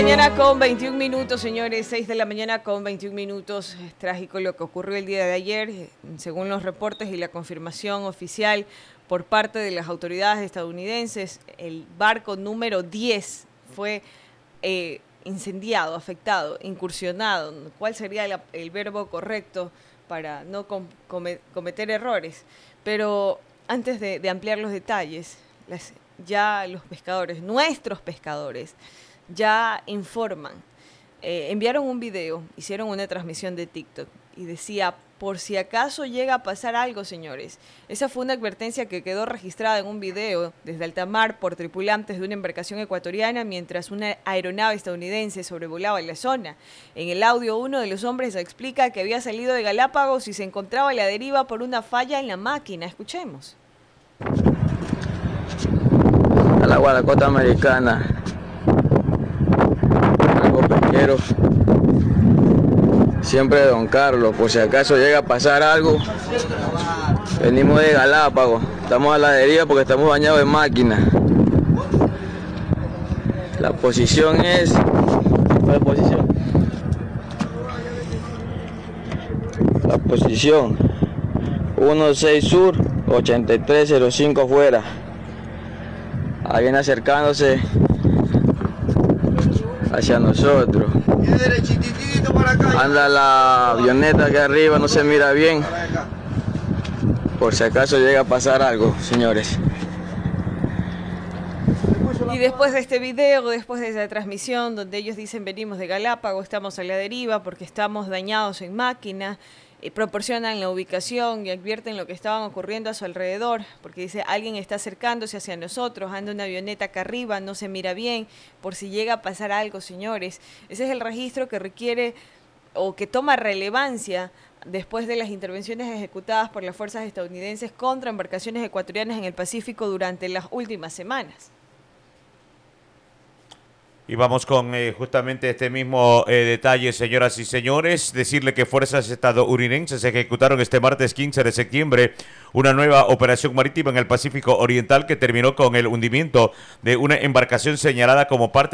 mañana con 21 minutos, señores, 6 de la mañana con 21 minutos. Es trágico lo que ocurrió el día de ayer, según los reportes y la confirmación oficial por parte de las autoridades estadounidenses. El barco número 10 fue incendiado, afectado, incursionado. ¿Cuál sería el verbo correcto para no cometer errores? Pero antes de ampliar los detalles, ya los pescadores, nuestros pescadores, ya informan. Enviaron un video, hicieron una transmisión de TikTok y decía, por si acaso llega a pasar algo, señores. Esa fue una advertencia que quedó registrada en un video desde alta mar por tripulantes de una embarcación ecuatoriana mientras una aeronave estadounidense sobrevolaba la zona. En el audio, uno de los hombres explica que había salido de Galápagos y se encontraba a la deriva por una falla en la máquina. Escuchemos. A la Guadalajara americana, algo pesquero, siempre Don Carlos, por si acaso llega a pasar algo. Venimos de Galápagos, estamos a la deriva porque estamos bañados en máquina. La posición es, ¿cuál es la posición? La posición 16 sur, 8305 afuera. Ahí viene acercándose hacia nosotros. Anda la avioneta aquí arriba, no se mira bien. Por si acaso llega a pasar algo, señores. Y después de este video, después de esa transmisión donde ellos dicen venimos de Galápagos, estamos a la deriva porque estamos dañados en máquina, proporcionan la ubicación y advierten lo que estaban ocurriendo a su alrededor, porque dice alguien está acercándose hacia nosotros, anda una avioneta acá arriba, no se mira bien, por si llega a pasar algo, señores. Ese es el registro que requiere o que toma relevancia después de las intervenciones ejecutadas por las fuerzas estadounidenses contra embarcaciones ecuatorianas en el Pacífico durante las últimas semanas. Y vamos con justamente este mismo detalle, señoras y señores. Decirle que fuerzas estadounidenses ejecutaron este martes 15 de septiembre una nueva operación marítima en el Pacífico Oriental que terminó con el hundimiento de una embarcación señalada como parte